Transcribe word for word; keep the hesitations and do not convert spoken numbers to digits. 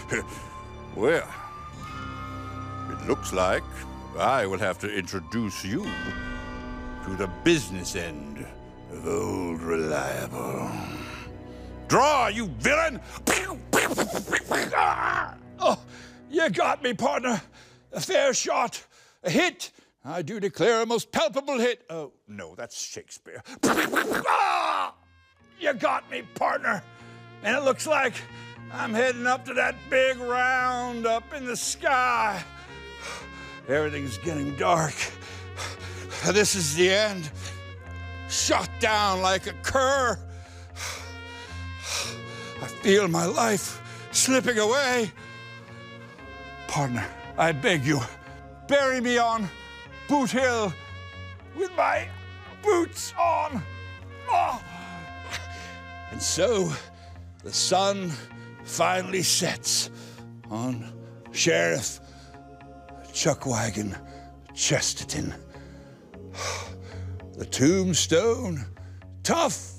Well, it looks like I will have to introduce you to the business end of Old Reliable. Draw, you villain! Oh, you got me, partner. A fair shot. A hit. I do declare a most palpable hit. Oh, no, that's Shakespeare. You got me, partner. And it looks like I'm heading up to that big round up in the sky. Everything's getting dark. This is the end. Shot down like a cur. I feel my life slipping away. Partner, I beg you, bury me on Boot Hill with my boots on. Oh. And so the sun finally sets on Sheriff Chuckwagon Chesterton. The tombstone, tough